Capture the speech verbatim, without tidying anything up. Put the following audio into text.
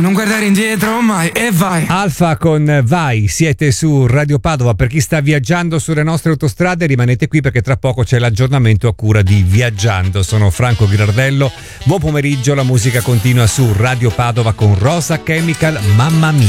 Non guardare indietro mai e vai. Alfa con Vai, siete su Radio Padova. Per chi sta viaggiando sulle nostre autostrade, rimanete qui perché tra poco c'è l'aggiornamento a cura di Viaggiando. Sono Franco Girardello, buon pomeriggio, la musica continua su Radio Padova con Rosa Chemical, Mamma Mia.